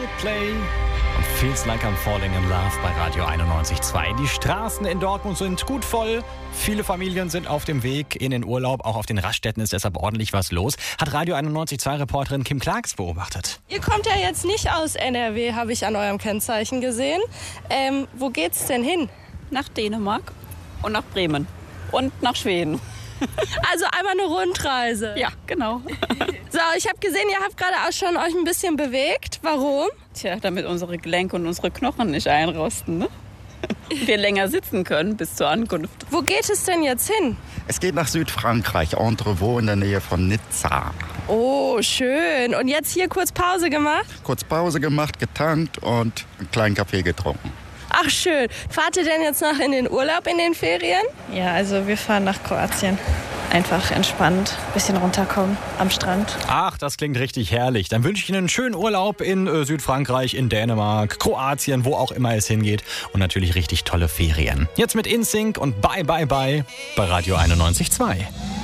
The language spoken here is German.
Coldplay und Feels Like I'm Falling in Love bei Radio 91.2. Die Straßen in Dortmund sind gut voll. Viele Familien sind auf dem Weg in den Urlaub. Auch auf den Raststätten ist deshalb ordentlich was los. Hat Radio 91.2-Reporterin Kim Clarks beobachtet. Ihr kommt ja jetzt nicht aus NRW, habe ich an eurem Kennzeichen gesehen. Wo geht's denn hin? Nach Dänemark und nach Bremen und nach Schweden. Also einmal eine Rundreise. Ja, genau. So, ich habe gesehen, ihr habt gerade auch schon euch ein bisschen bewegt. Warum? Tja, damit unsere Gelenke und unsere Knochen nicht einrosten, ne? Wir länger sitzen können bis zur Ankunft. Wo geht es denn jetzt hin? Es geht nach Südfrankreich, Entrevaux in der Nähe von Nizza. Oh, schön. Und jetzt hier kurz Pause gemacht? Kurz Pause gemacht, getankt und einen kleinen Kaffee getrunken. Ach, schön. Fahrt ihr denn jetzt noch in den Urlaub in den Ferien? Ja, also wir fahren nach Kroatien. Einfach entspannt, bisschen runterkommen am Strand. Ach, das klingt richtig herrlich. Dann wünsche ich Ihnen einen schönen Urlaub in Südfrankreich, in Dänemark, Kroatien, wo auch immer es hingeht. Und natürlich richtig tolle Ferien. Jetzt mit InSync und Bye Bye Bye bei Radio 91.2.